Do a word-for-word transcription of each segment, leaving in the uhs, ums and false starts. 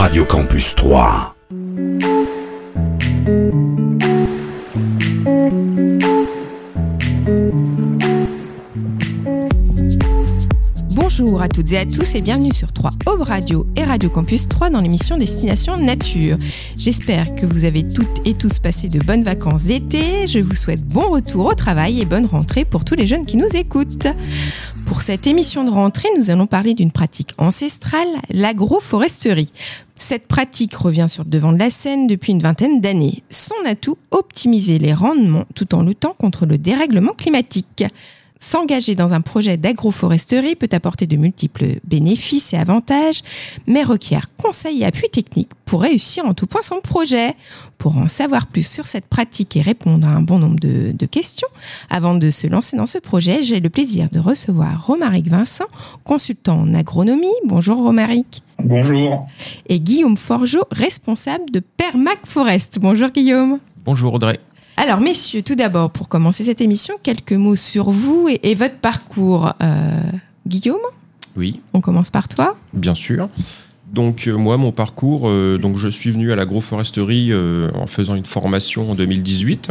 Radio Campus trois. Bonjour à toutes et à tous et bienvenue sur trois Aube Radio et Radio Campus trois dans l'émission Destination Nature. J'espère que vous avez toutes et tous passé de bonnes vacances d'été. Je vous souhaite bon retour au travail et bonne rentrée pour tous les jeunes qui nous écoutent. Pour cette émission de rentrée, nous allons parler d'une pratique ancestrale, l'agroforesterie. Cette pratique revient sur le devant de la scène depuis une vingtaine d'années. Son atout, optimiser les rendements tout en luttant contre le dérèglement climatique. S'engager dans un projet d'agroforesterie peut apporter de multiples bénéfices et avantages, mais requiert conseils et appui technique pour réussir en tout point son projet. Pour en savoir plus sur cette pratique et répondre à un bon nombre de, de questions, avant de se lancer dans ce projet, j'ai le plaisir de recevoir Romaric Vincent, consultant en agronomie. Bonjour Romaric. Bonjour. Et Guillaume Forgeot, responsable de Permac Forest. Bonjour Guillaume. Bonjour Audrey. Alors messieurs, tout d'abord, pour commencer cette émission, quelques mots sur vous et, et votre parcours. Euh, Guillaume ? Oui. On commence par toi ? Bien sûr. Donc euh, moi, mon parcours, euh, donc je suis venu à l'agroforesterie euh, en faisant une formation en deux mille dix-huit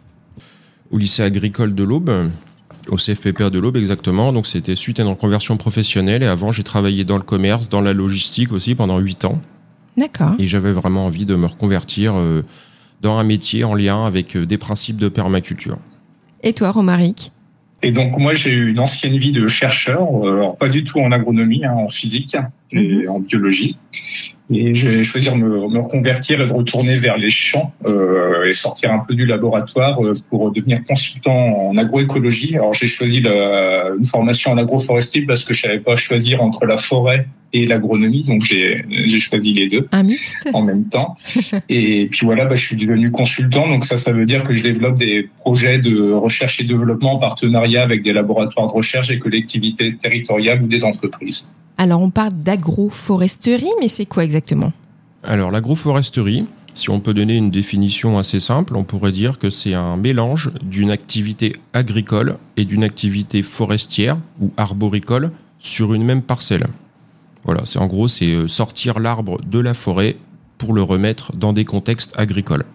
au lycée agricole de l'Aube, au C F P P A de l'Aube exactement. Donc c'était suite à une reconversion professionnelle et avant j'ai travaillé dans le commerce, dans la logistique aussi pendant huit ans. D'accord. Et j'avais vraiment envie de me reconvertir euh, dans un métier en lien avec des principes de permaculture. Et toi, Romaric ? Et donc moi j'ai eu une ancienne vie de chercheur, alors pas du tout en agronomie, hein, en physique et mm-hmm. en biologie. Et j'ai choisi de me, me reconvertir et de retourner vers les champs euh, et sortir un peu du laboratoire pour devenir consultant en agroécologie. Alors j'ai choisi la, une formation en agroforesterie parce que je savais pas choisir entre la forêt et l'agronomie, donc j'ai, j'ai choisi les deux Un mixte. En même temps. Et puis voilà, bah, je suis devenu consultant, donc ça, ça veut dire que je développe des projets de recherche et développement en partenariat avec des laboratoires de recherche et collectivités territoriales ou des entreprises. Alors on parle d'agroforesterie, mais c'est quoi exactement ? Alors l'agroforesterie, si on peut donner une définition assez simple, on pourrait dire que c'est un mélange d'une activité agricole et d'une activité forestière ou arboricole sur une même parcelle. Voilà, c'est en gros, c'est sortir l'arbre de la forêt pour le remettre dans des contextes agricoles.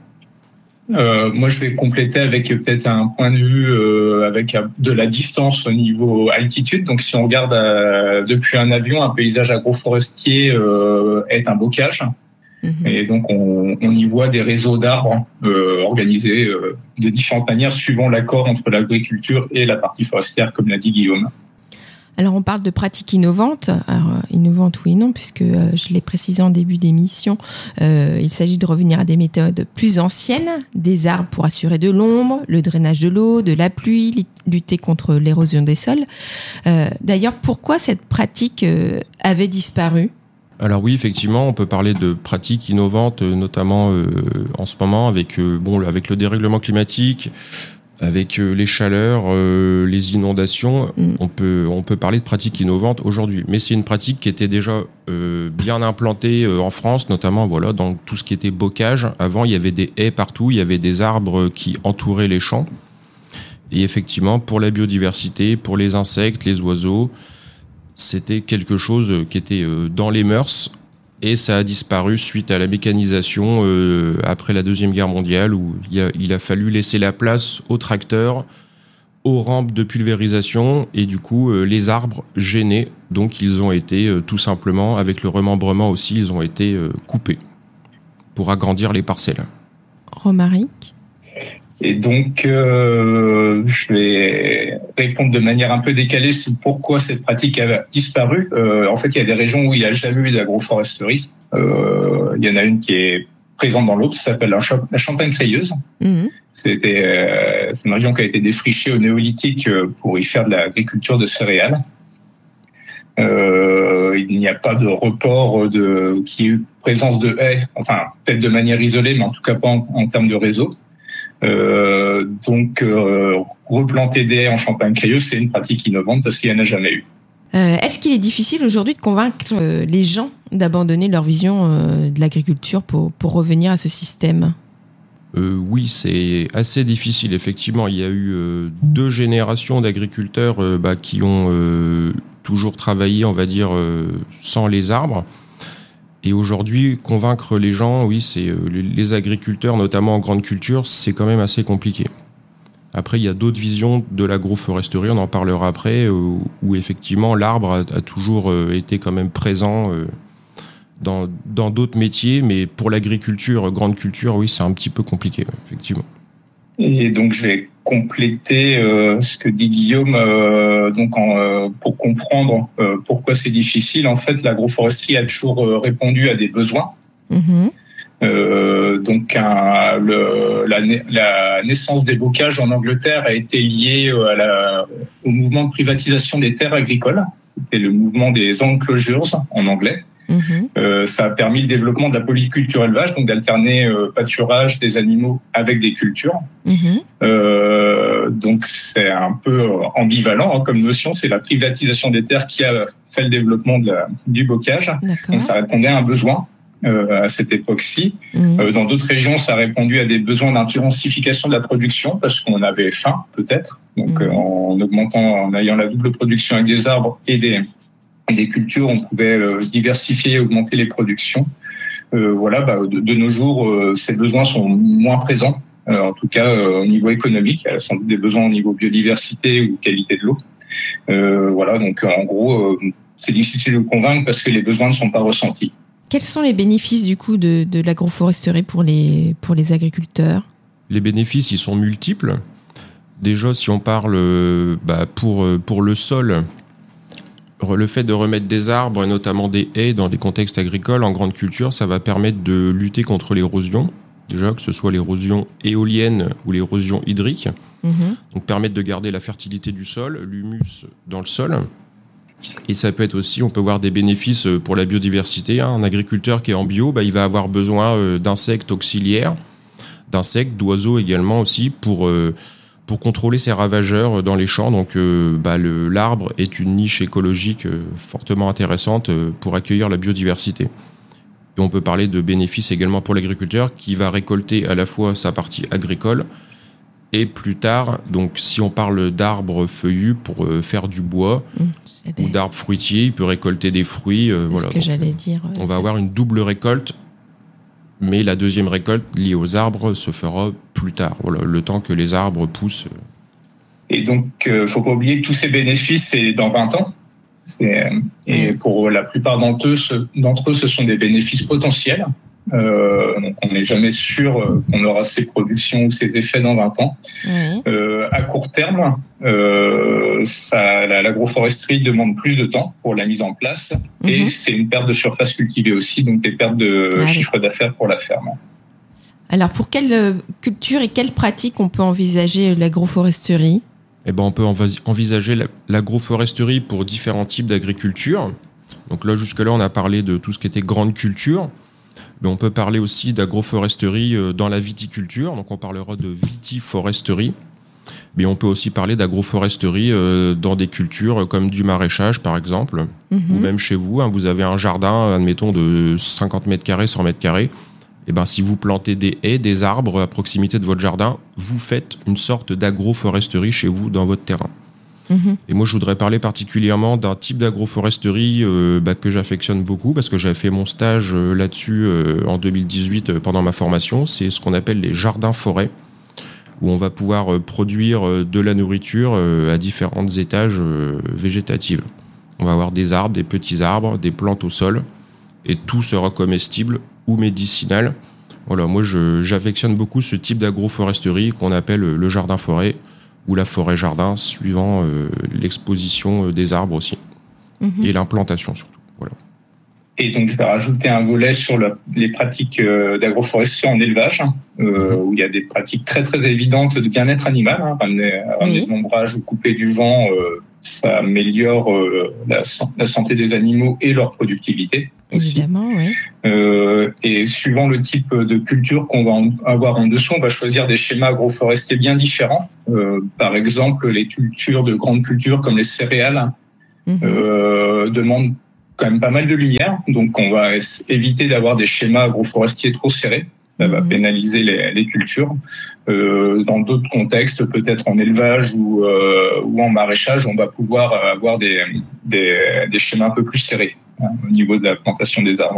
Euh, moi, je vais compléter avec peut-être un point de vue euh, avec de la distance au niveau altitude. Donc, si on regarde euh, depuis un avion, un paysage agroforestier euh, est un bocage. Mmh. Et donc, on, on y voit des réseaux d'arbres euh, organisés euh, de différentes manières suivant l'accord entre l'agriculture et la partie forestière, comme l'a dit Guillaume. Alors, on parle de pratiques innovantes. Alors, innovantes oui et non, puisque euh, je l'ai précisé en début d'émission, euh, il s'agit de revenir à des méthodes plus anciennes, des arbres pour assurer de l'ombre, le drainage de l'eau, de la pluie, lutter contre l'érosion des sols. Euh, d'ailleurs, pourquoi cette pratique euh, avait disparu ? Alors oui, effectivement, on peut parler de pratiques innovantes, notamment euh, en ce moment avec, euh, bon, avec le dérèglement climatique, avec euh, les chaleurs, euh, les inondations, mmh. on peut on peut parler de pratiques innovantes aujourd'hui. Mais c'est une pratique qui était déjà euh, bien implantée euh, en France, notamment voilà dans tout ce qui était bocage. Avant, il y avait des haies partout, il y avait des arbres qui entouraient les champs. Et effectivement, pour la biodiversité, pour les insectes, les oiseaux, c'était quelque chose qui était euh, dans les mœurs. Et ça a disparu suite à la mécanisation euh, après la Deuxième Guerre mondiale où il a, il a fallu laisser la place aux tracteurs, aux rampes de pulvérisation et du coup euh, les arbres gênaient. Donc ils ont été euh, tout simplement, avec le remembrement aussi, ils ont été euh, coupés pour agrandir les parcelles. Romaric ? Et donc, euh, je vais répondre de manière un peu décalée sur pourquoi cette pratique a disparu. Euh, en fait, il y a des régions où il n'y a jamais eu d'agroforesterie. Euh, il y en a une qui est présente dans l'Aube, ça s'appelle la Champagne-Crayeuse. Mmh. C'était, euh, c'est une région qui a été défrichée au néolithique pour y faire de l'agriculture de céréales. Euh, il n'y a pas de report de, qui est présence de haies, enfin, peut-être de manière isolée, mais en tout cas pas en, en termes de réseau. Euh, donc, euh, replanter des haies en Champagne-Crayeuse, c'est une pratique innovante parce qu'il n'y en a jamais eu. Euh, est-ce qu'il est difficile aujourd'hui de convaincre euh, les gens d'abandonner leur vision euh, de l'agriculture pour, pour revenir à ce système ? euh, Oui, c'est assez difficile. Effectivement, il y a eu euh, deux générations d'agriculteurs euh, bah, qui ont euh, toujours travaillé, on va dire, euh, sans les arbres. Et aujourd'hui, convaincre les gens, oui, c'est euh, les agriculteurs, notamment en grande culture, c'est quand même assez compliqué. Après, il y a d'autres visions de l'agroforesterie, on en parlera après, où, où effectivement l'arbre a, a toujours euh, été quand même présent euh, dans, dans d'autres métiers, mais pour l'agriculture, grande culture, oui, c'est un petit peu compliqué, effectivement. Et donc, je vais compléter euh, ce que dit Guillaume. Euh, donc, en, euh, pour comprendre euh, pourquoi c'est difficile, en fait, l'agroforesterie a toujours euh, répondu à des besoins. Mmh. Euh, donc, un, le, la, la naissance des bocages en Angleterre a été liée à la, au mouvement de privatisation des terres agricoles. C'était le mouvement des enclosures en anglais. Mmh. Euh, ça a permis le développement de la polyculture élevage, donc d'alterner euh, pâturage des animaux avec des cultures. Mmh. Euh, donc c'est un peu ambivalent hein, comme notion. C'est la privatisation des terres qui a fait le développement de la, du bocage. D'accord. Donc ça répondait à un besoin euh, à cette époque-ci. Mmh. Euh, dans d'autres régions, ça a répondu à des besoins d'intensification de la production parce qu'on avait faim peut-être. Donc mmh. euh, en augmentant, en ayant la double production avec des arbres et des des cultures, on pouvait euh, diversifier, augmenter les productions. Euh, voilà, bah, de, de nos jours, euh, ces besoins sont moins présents, euh, en tout cas euh, au niveau économique. Il y a sans doute des besoins au niveau biodiversité ou qualité de l'eau. Euh, voilà, donc en gros, euh, c'est difficile de convaincre parce que les besoins ne sont pas ressentis. Quels sont les bénéfices du coup de, de l'agroforesterie pour les, pour les agriculteurs ? Les bénéfices, ils sont multiples. Déjà, si on parle bah, pour, pour le sol, le fait de remettre des arbres, et notamment des haies, dans des contextes agricoles, en grande culture, ça va permettre de lutter contre l'érosion. Déjà, que ce soit l'érosion éolienne ou l'érosion hydrique. Mmh. Donc, permettre de garder la fertilité du sol, l'humus dans le sol. Et ça peut être aussi, on peut voir des bénéfices pour la biodiversité. Un agriculteur qui est en bio, bah, il va avoir besoin d'insectes auxiliaires, d'insectes, d'oiseaux également aussi, pour... Euh, pour contrôler ces ravageurs dans les champs. Donc euh, bah, le, l'arbre est une niche écologique euh, fortement intéressante euh, pour accueillir la biodiversité. Et on peut parler de bénéfices également pour l'agriculteur qui va récolter à la fois sa partie agricole et plus tard, donc si on parle d'arbres feuillus pour euh, faire du bois mmh, ou d'arbres fruitiers, il peut récolter des fruits. Euh, c'est voilà. ce que donc, j'allais dire. On va avoir une double récolte. Mais la deuxième récolte liée aux arbres se fera plus tard, voilà, le temps que les arbres poussent. Et donc, il euh, ne faut pas oublier que tous ces bénéfices, c'est dans vingt ans. C'est, et pour la plupart d'entre eux, ce, d'entre eux, ce sont des bénéfices potentiels. Euh, donc on n'est jamais sûr qu'on aura ces productions ou ces effets dans vingt ans. Oui. Euh, à court terme, euh, ça, la, l'agroforesterie demande plus de temps pour la mise en place mm-hmm. et c'est une perte de surface cultivée aussi, donc des pertes de ah, chiffre oui. d'affaires pour la ferme. Alors pour quelle culture et quelle pratique on peut envisager l'agroforesterie ? Eh ben, on peut envisager l'agroforesterie pour différents types d'agriculture. Donc là, jusque-là, on a parlé de tout ce qui était grande culture. Mais on peut parler aussi d'agroforesterie dans la viticulture, donc on parlera de vitiforesterie. Mais on peut aussi parler d'agroforesterie dans des cultures comme du maraîchage, par exemple, mmh. ou même chez vous. Hein, vous avez un jardin, admettons, de cinquante mètres carrés, cent mètres carrés. Et ben, si vous plantez des haies, des arbres à proximité de votre jardin, vous faites une sorte d'agroforesterie chez vous, dans votre terrain. Mmh. Et moi, je voudrais parler particulièrement d'un type d'agroforesterie euh, bah, que j'affectionne beaucoup parce que j'avais fait mon stage euh, là-dessus euh, en deux mille dix-huit euh, pendant ma formation. C'est ce qu'on appelle les jardins-forêts, où on va pouvoir euh, produire euh, de la nourriture euh, à différents étages euh, végétatifs. On va avoir des arbres, des petits arbres, des plantes au sol, et tout sera comestible ou médicinal. Voilà, moi, je, j'affectionne beaucoup ce type d'agroforesterie qu'on appelle le jardin-forêt, ou la forêt-jardin, suivant euh, l'exposition des arbres aussi, mmh. et l'implantation surtout. Voilà. Et donc, je vais rajouter un volet sur le, les pratiques euh, d'agroforesterie en élevage, euh, mmh. où il y a des pratiques très, très évidentes de bien-être animal, hein, ramener, ramener oui. de l'ombrage ou couper du vent, euh, ça améliore euh, la, la santé des animaux et leur productivité. Aussi. Évidemment, oui. Euh, et suivant le type de culture qu'on va en avoir en dessous, on va choisir des schémas agroforestiers bien différents. Euh, par exemple, les cultures de grandes cultures comme les céréales mmh. euh, demandent quand même pas mal de lumière. Donc, on va éviter d'avoir des schémas agroforestiers trop serrés. Ça mmh. va pénaliser les, les cultures. Euh, dans d'autres contextes, peut-être en élevage ou, euh, ou en maraîchage, on va pouvoir avoir des, des, des schémas un peu plus serrés hein, au niveau de la plantation des arbres.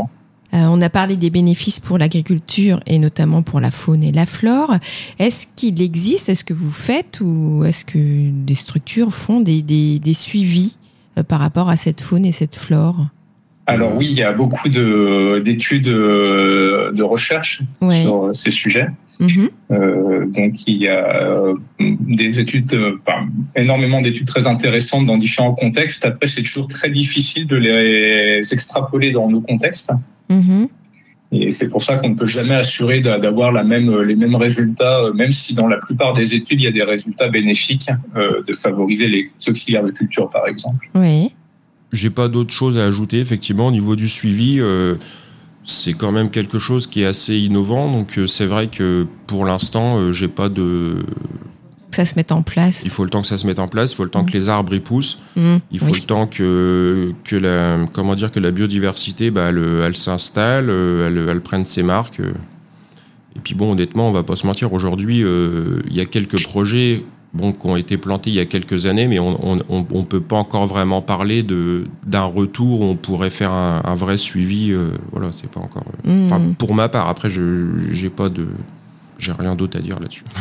Euh, on a parlé des bénéfices pour l'agriculture et notamment pour la faune et la flore. Est-ce qu'il existe, est-ce que vous faites ou est-ce que des structures font des, des, des suivis euh, par rapport à cette faune et cette flore ? Alors oui, il y a beaucoup de, d'études euh, de recherche ouais. sur ces sujets. Mmh. Euh, donc il y a euh, des études, euh, enfin, énormément d'études très intéressantes dans différents contextes. Après, c'est toujours très difficile de les extrapoler dans nos contextes. Mmh. Et c'est pour ça qu'on ne peut jamais assurer d'avoir la même, les mêmes résultats, même si dans la plupart des études, il y a des résultats bénéfiques euh, de favoriser les auxiliaires de culture, par exemple. Oui. J'ai pas d'autre chose à ajouter. Effectivement, au niveau du suivi, euh, c'est quand même quelque chose qui est assez innovant. Donc, euh, c'est vrai que pour l'instant, euh, j'ai pas de... Que ça se mette en place. Il faut le temps que ça se mette en place. Il faut le temps mmh. que les arbres y poussent. Mmh. Il faut oui. le temps que que la comment dire que la biodiversité, bah, elle, elle s'installe, elle, elle prenne ses marques. Et puis bon, honnêtement, on va pas se mentir. Aujourd'hui, euh, il y a quelques projets. Bon, qui ont été plantés il y a quelques années, mais on on, on, on peut pas encore vraiment parler de d'un retour où on pourrait faire un, un vrai suivi. Euh, voilà, c'est pas encore. Euh, enfin, mmh. pour ma part, après, je j'ai pas de, j'ai rien d'autre à dire là-dessus.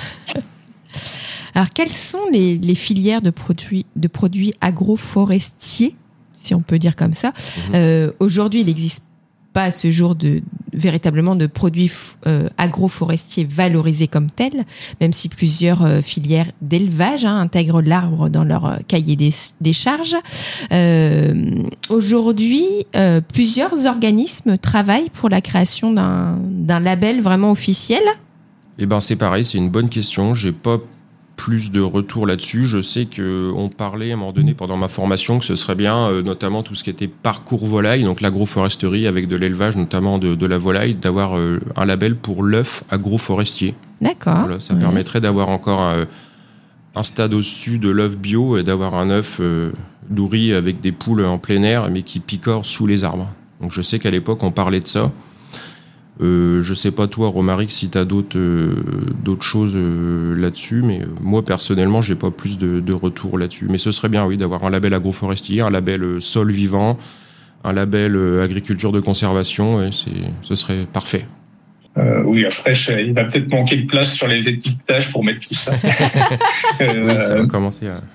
Alors, quelles sont les, les filières de produits de produits agroforestiers, si on peut dire comme ça ? Mmh. euh, Aujourd'hui, il n'existe pas à ce jour de véritablement de produits euh, agroforestiers valorisés comme tels, même si plusieurs euh, filières d'élevage hein, intègrent l'arbre dans leur euh, cahier des, des charges. Euh, aujourd'hui, euh, plusieurs organismes travaillent pour la création d'un, d'un label vraiment officiel. Eh ben c'est pareil, c'est une bonne question. J'ai pas plus de retours là-dessus. Je sais qu'on parlait à un moment donné pendant ma formation que ce serait bien, euh, notamment tout ce qui était parcours volaille, donc l'agroforesterie avec de l'élevage, notamment de, de la volaille, d'avoir euh, un label pour l'œuf agroforestier. D'accord. Voilà, ça ouais. permettrait d'avoir encore un, un stade au-dessus de l'œuf bio et d'avoir un œuf euh, nourri avec des poules en plein air, mais qui picorent sous les arbres. Donc je sais qu'à l'époque, on parlait de ça. Euh, je sais pas toi, Romaric, si t'as d'autres euh, d'autres choses euh, là-dessus, mais euh, moi personnellement, j'ai pas plus de, de retours là-dessus. Mais ce serait bien, oui, d'avoir un label agroforestier, un label euh, sol vivant, un label euh, agriculture de conservation, ouais, c'est, ce serait parfait. Euh, oui, après, je, il va peut-être manquer de place sur les étiquetages pour mettre tout ça. euh, oui, ça va commencer à.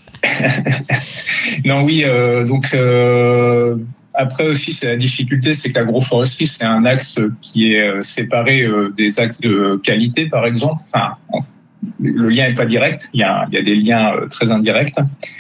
non, oui, euh, donc. Euh... Après aussi, c'est la difficulté, c'est que l'agroforesterie, c'est un axe qui est séparé des axes de qualité, par exemple. Enfin, le lien n'est pas direct, il y a, il y a des liens très indirects.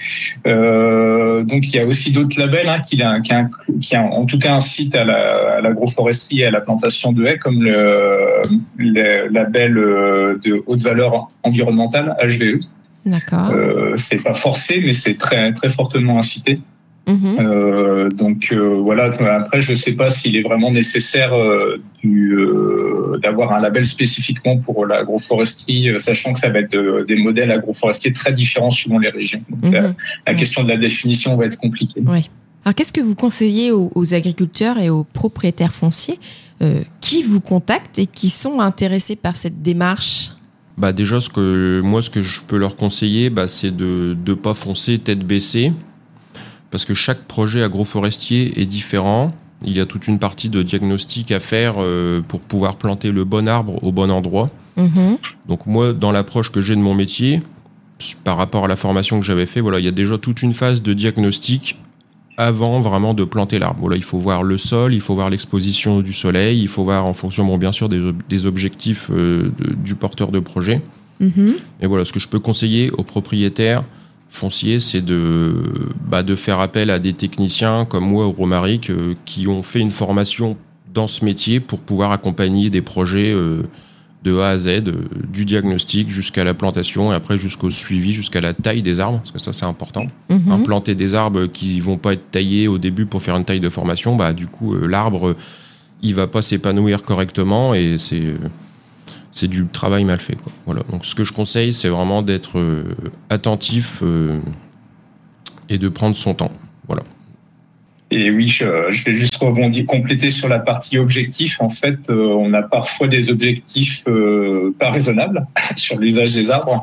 Euh, donc, il y a aussi d'autres labels hein, qui, qui, qui en tout cas incitent à, la, à l'agroforesterie et à la plantation de haies, comme le, le label de haute valeur environnementale, H V E. D'accord. Euh, c'est pas forcé, mais c'est très, très fortement incité. Mmh. Euh, donc euh, voilà. Après, je ne sais pas s'il est vraiment nécessaire euh, du, euh, d'avoir un label spécifiquement pour l'agroforesterie, euh, sachant que ça va être euh, des modèles agroforestiers très différents suivant les régions. Donc, mmh. la, la question de la définition va être compliquée. Oui. Alors, qu'est-ce que vous conseillez aux, aux agriculteurs et aux propriétaires fonciers euh, qui vous contactent et qui sont intéressés par cette démarche ? Bah déjà, ce que moi, ce que je peux leur conseiller, bah, c'est de ne pas foncer tête baissée. Parce que chaque projet agroforestier est différent. Il y a toute une partie de diagnostic à faire euh, pour pouvoir planter le bon arbre au bon endroit. Mmh. Donc moi, dans l'approche que j'ai de mon métier, par rapport à la formation que j'avais fait, voilà, il y a déjà toute une phase de diagnostic avant vraiment de planter l'arbre. Voilà, il faut voir le sol, il faut voir l'exposition du soleil, il faut voir en fonction, bon, bien sûr, des, ob- des objectifs euh, de, du porteur de projet. Mmh. Et voilà, ce que je peux conseiller aux propriétaires foncier, c'est de, bah, de faire appel à des techniciens comme moi ou Romaric euh, qui ont fait une formation dans ce métier pour pouvoir accompagner des projets euh, de A à Z, euh, du diagnostic jusqu'à la plantation et après jusqu'au suivi, jusqu'à la taille des arbres, parce que ça c'est important. Mm-hmm. Implanter des arbres qui vont pas être taillés au début pour faire une taille de formation, bah, du coup euh, l'arbre il va pas s'épanouir correctement et c'est... Euh, c'est du travail mal fait, quoi. Voilà. Donc, ce que je conseille, c'est vraiment d'être euh, attentif euh, et de prendre son temps. Voilà. Et oui, je, je vais juste rebondir, compléter sur la partie objectif. En fait, euh, on a parfois des objectifs euh, pas raisonnables sur l'usage des arbres.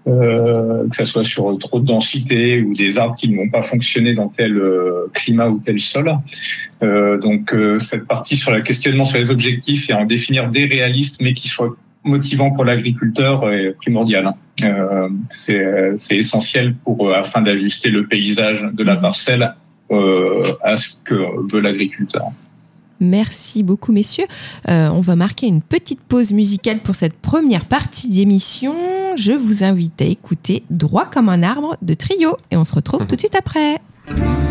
Euh, que ça soit sur trop de densité ou des arbres qui ne vont pas fonctionner dans tel euh, climat ou tel sol. Euh, donc euh, cette partie sur le questionnement sur les objectifs et en définir des réalistes mais qui soient motivants pour l'agriculteur est primordial. Euh, c'est, c'est essentiel pour afin d'ajuster le paysage de la parcelle euh, à ce que veut l'agriculteur. Merci beaucoup, messieurs. Euh, on va marquer une petite pause musicale pour cette première partie d'émission. Je vous invite à écouter Droit comme un arbre de Trio et on se retrouve tout de suite après.